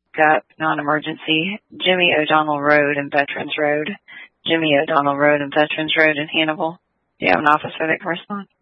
backup, non-emergency, Jimmy O'Donnell Road and Veterans Road. Jimmy O'Donnell Road and Veterans Road in Hannibal. Do you have an officer that can respond?